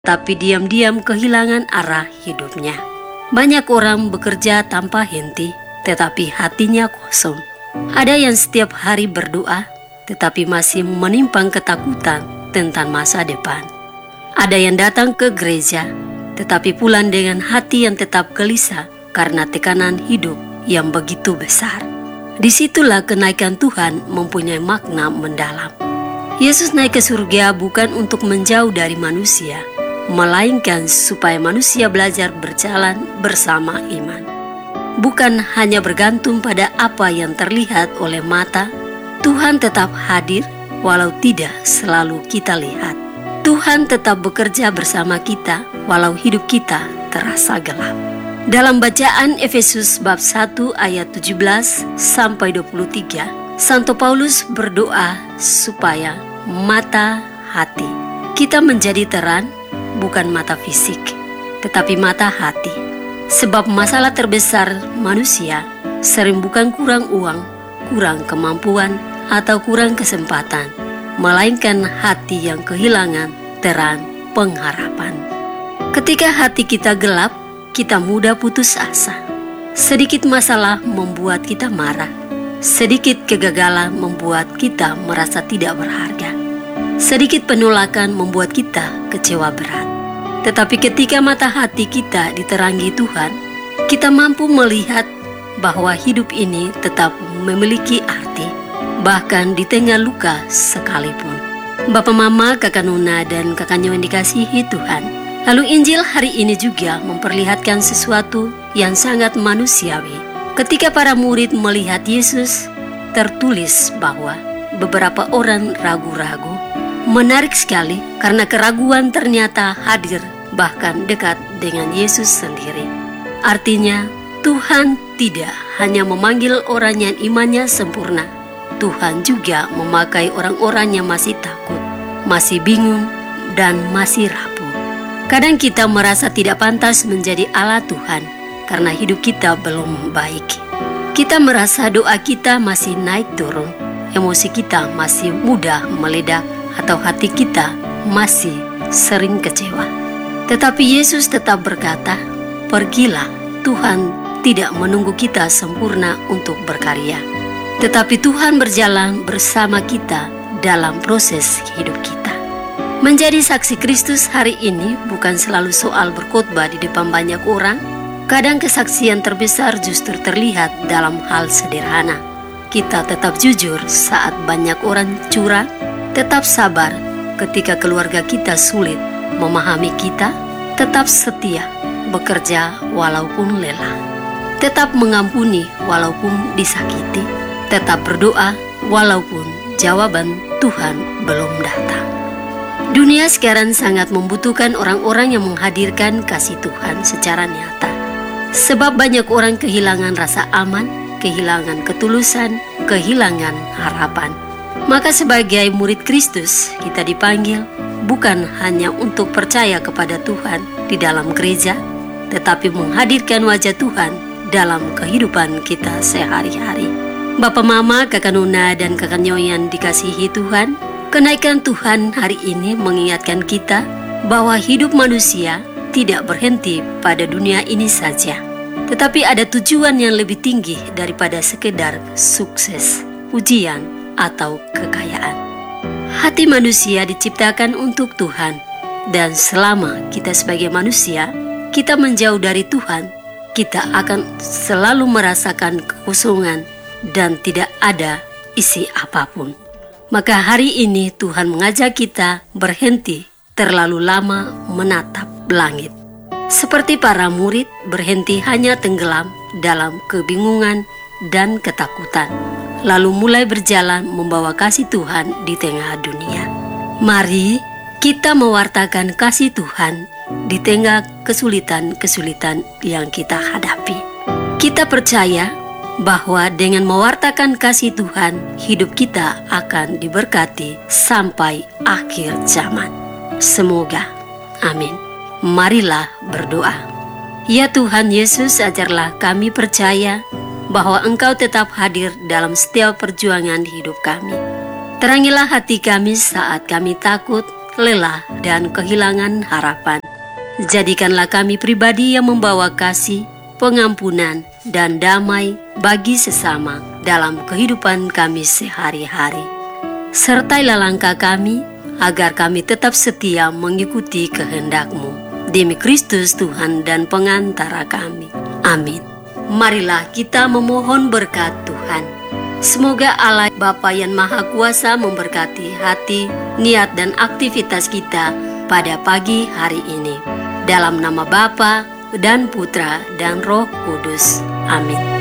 tapi diam-diam kehilangan arah hidupnya. Banyak orang bekerja tanpa henti, tetapi hatinya kosong. Ada yang setiap hari berdoa, tetapi masih menimpang ketakutan tentang masa depan. Ada yang datang ke gereja, tetapi pulang dengan hati yang tetap gelisah karena tekanan hidup yang begitu besar. Disitulah kenaikan Tuhan mempunyai makna mendalam. Yesus naik ke surga bukan untuk menjauh dari manusia, melainkan supaya manusia belajar berjalan bersama iman. Bukan hanya bergantung pada apa yang terlihat oleh mata, Tuhan tetap hadir walau tidak selalu kita lihat. Tuhan tetap bekerja bersama kita walau hidup kita terasa gelap. Dalam bacaan Efesus bab 1 ayat 17 sampai 23, Santo Paulus berdoa supaya mata hati kita menjadi terang, bukan mata fisik, tetapi mata hati. Sebab masalah terbesar manusia sering bukan kurang uang, kurang kemampuan, atau kurang kesempatan, melainkan hati yang kehilangan terang pengharapan. Ketika hati kita gelap, kita mudah putus asa. Sedikit masalah membuat kita marah. Sedikit kegagalan membuat kita merasa tidak berharga. Sedikit penolakan membuat kita kecewa berat. Tetapi ketika mata hati kita diterangi Tuhan, kita mampu melihat bahwa hidup ini tetap memiliki arti, bahkan di tengah luka sekalipun. Bapak Mama, Kakak Nuna, dan Kakak Nyo yang dikasihi Tuhan, lalu Injil hari ini juga memperlihatkan sesuatu yang sangat manusiawi. Ketika para murid melihat Yesus, tertulis bahwa beberapa orang ragu-ragu. Menarik sekali karena keraguan ternyata hadir bahkan dekat dengan Yesus sendiri. Artinya, Tuhan tidak hanya memanggil orang yang imannya sempurna. Tuhan juga memakai orang-orang yang masih takut, masih bingung, dan masih rapuh. Kadang kita merasa tidak pantas menjadi Allah Tuhan karena hidup kita belum baik. Kita merasa doa kita masih naik turun, emosi kita masih mudah meledak, atau hati kita masih sering kecewa. Tetapi Yesus tetap berkata, "Pergilah, Tuhan tidak menunggu kita sempurna untuk berkarya." Tetapi Tuhan berjalan bersama kita dalam proses hidup kita. Menjadi saksi Kristus hari ini bukan selalu soal berkhotbah di depan banyak orang. Kadang kesaksian terbesar justru terlihat dalam hal sederhana. Kita tetap jujur saat banyak orang curang, tetap sabar ketika keluarga kita sulit memahami kita, tetap setia bekerja walaupun lelah, tetap mengampuni walaupun disakiti, tetap berdoa walaupun jawaban Tuhan belum datang. Dunia sekarang sangat membutuhkan orang-orang yang menghadirkan kasih Tuhan secara nyata. Sebab banyak orang kehilangan rasa aman, kehilangan ketulusan, kehilangan harapan. Maka sebagai murid Kristus, kita dipanggil bukan hanya untuk percaya kepada Tuhan di dalam gereja, tetapi menghadirkan wajah Tuhan dalam kehidupan kita sehari-hari. Bapak Mama, Kakak Nuna, dan Kakak Nyo yang dikasihi Tuhan, kenaikan Tuhan hari ini mengingatkan kita bahwa hidup manusia tidak berhenti pada dunia ini saja, tetapi ada tujuan yang lebih tinggi daripada sekedar sukses, ujian, atau kekayaan. Hati manusia diciptakan untuk Tuhan, dan selama kita sebagai manusia, kita menjauh dari Tuhan, kita akan selalu merasakan kekosongan dan tidak ada isi apapun. Maka hari ini Tuhan mengajak kita berhenti terlalu lama menatap langit. Seperti para murid berhenti hanya tenggelam dalam kebingungan dan ketakutan, lalu mulai berjalan membawa kasih Tuhan di tengah dunia. Mari kita mewartakan kasih Tuhan di tengah kesulitan-kesulitan yang kita hadapi. Kita percaya bahwa dengan mewartakan kasih Tuhan, hidup kita akan diberkati sampai akhir zaman. Semoga. Amin. Marilah berdoa. Ya Tuhan Yesus, ajarlah kami percaya bahwa Engkau tetap hadir dalam setiap perjuangan hidup kami. Terangilah hati kami saat kami takut, lelah, dan kehilangan harapan. Jadikanlah kami pribadi yang membawa kasih, pengampunan, dan damai bagi sesama dalam kehidupan kami sehari-hari. Sertailah langkah kami, agar kami tetap setia mengikuti kehendak-Mu. Demi Kristus Tuhan dan pengantara kami. Amin. Marilah kita memohon berkat Tuhan. Semoga Allah Bapa yang Maha Kuasa memberkati hati, niat, dan aktivitas kita pada pagi hari ini. Dalam nama Bapa dan Putra dan Roh Kudus. Amin.